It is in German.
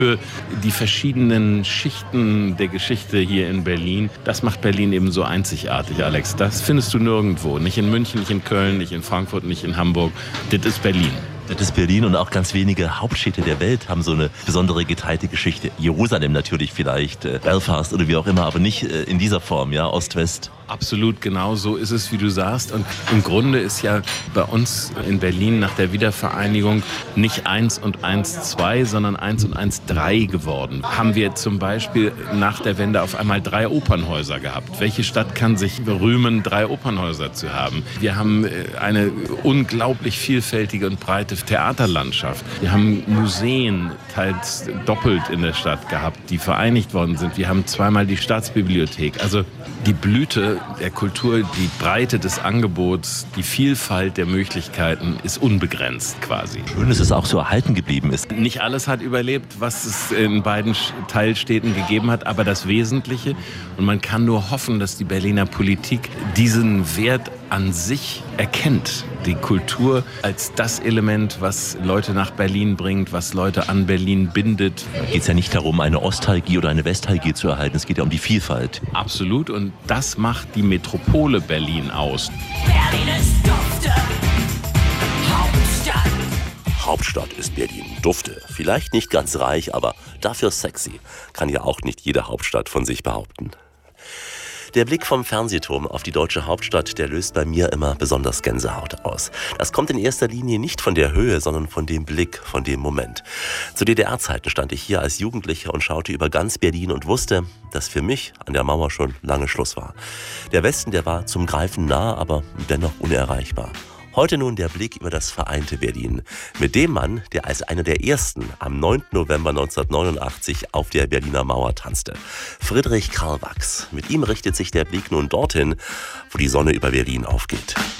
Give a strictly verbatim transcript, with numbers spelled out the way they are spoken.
für die verschiedenen Schichten der Geschichte hier in Berlin. Das macht Berlin eben so einzigartig, Alex. Das findest du nirgendwo. Nicht in München, nicht in Köln, nicht in Frankfurt, nicht in Hamburg. Das ist Berlin. Das ist Berlin und auch ganz wenige Hauptstädte der Welt haben so eine besondere geteilte Geschichte. Jerusalem natürlich vielleicht, äh, Belfast oder wie auch immer, aber nicht äh, in dieser Form, ja, Ost-West. Absolut, genau so ist es, wie du sagst. Und im Grunde ist ja bei uns in Berlin nach der Wiedervereinigung nicht eins und eins zwei, sondern eins und eins drei geworden. Haben wir zum Beispiel nach der Wende auf einmal drei Opernhäuser gehabt. Welche Stadt kann sich rühmen, drei Opernhäuser zu haben? Wir haben eine unglaublich vielfältige und breite Theaterlandschaft. Wir haben Museen, teils doppelt in der Stadt gehabt, die vereinigt worden sind. Wir haben zweimal die Staatsbibliothek. Also die Blüte der Kultur, die Breite des Angebots, die Vielfalt der Möglichkeiten ist unbegrenzt quasi. Schön, dass es auch so erhalten geblieben ist. Nicht alles hat überlebt, was es in beiden Teilstädten gegeben hat, aber das Wesentliche. Und man kann nur hoffen, dass die Berliner Politik diesen Wert an sich erkennt. Die Kultur als das Element, was Leute nach Berlin bringt, was Leute an Berlin bindet. Da geht es ja nicht darum, eine Ostalgie oder eine Westalgie zu erhalten. Es geht ja um die Vielfalt. Absolut. Und das macht die Metropole Berlin aus. Berlin ist Dufte, Hauptstadt. Hauptstadt ist Berlin. Dufte. Vielleicht nicht ganz reich, aber dafür sexy. Kann ja auch nicht jede Hauptstadt von sich behaupten. Der Blick vom Fernsehturm auf die deutsche Hauptstadt, der löst bei mir immer besonders Gänsehaut aus. Das kommt in erster Linie nicht von der Höhe, sondern von dem Blick, von dem Moment. Zu D D R-Zeiten stand ich hier als Jugendlicher und schaute über ganz Berlin und wusste, dass für mich an der Mauer schon lange Schluss war. Der Westen, der war zum Greifen nah, aber dennoch unerreichbar. Heute nun der Blick über das vereinte Berlin. Mit dem Mann, der als einer der ersten am neunten November neunzehnhundertneunundachtzig auf der Berliner Mauer tanzte. Friedrich Karl Wachs. Mit ihm richtet sich der Blick nun dorthin, wo die Sonne über Berlin aufgeht.